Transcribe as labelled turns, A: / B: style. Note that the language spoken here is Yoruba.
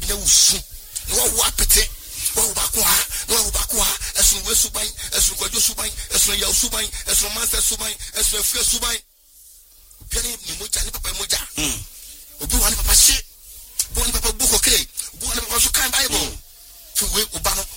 A: bia usu no wo apete wo ba ko ha esun we suban esun kwajo suban esun ya suban esun master suban esun fie suban bia ni moja ni papa moja obi wa ni papa she bo ni papa buko kre bo ni papa so kan bible fi we oba no